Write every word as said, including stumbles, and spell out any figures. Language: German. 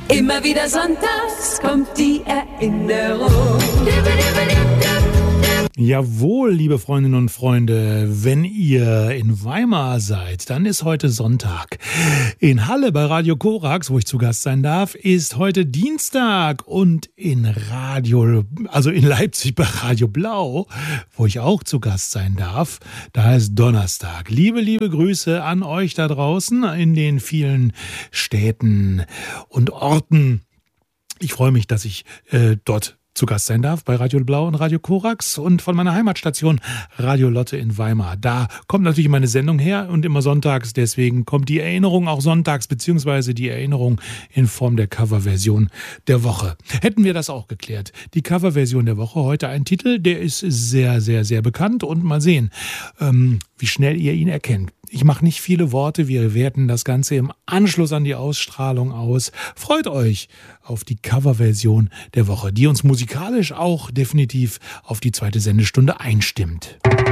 Immer wieder sonntags kommt die Erinnerung. Jawohl, liebe Freundinnen und Freunde, wenn ihr in Weimar seid, dann ist heute Sonntag. In Halle bei Radio Korax, wo ich zu Gast sein darf, ist heute Dienstag und in Radio, also in Leipzig bei Radio Blau, wo ich auch zu Gast sein darf, da ist Donnerstag. Liebe, liebe Grüße an euch da draußen in den vielen Städten und Orten. Ich freue mich, dass ich äh, dort zu Gast sein darf bei Radio Blau und Radio Korax und von meiner Heimatstation Radio Lotte in Weimar. Da kommt natürlich meine Sendung her und immer sonntags, deswegen kommt die Erinnerung auch sonntags, beziehungsweise die Erinnerung in Form der Coverversion der Woche. Hätten wir das auch geklärt. Die Coverversion der Woche, heute ein Titel, der ist sehr, sehr, sehr bekannt und mal sehen, ähm, wie schnell ihr ihn erkennt. Ich mache nicht viele Worte, wir werten das Ganze im Anschluss an die Ausstrahlung aus. Freut euch auf die Coverversion der Woche, die uns musikalisch auch definitiv auf die zweite Sendestunde einstimmt.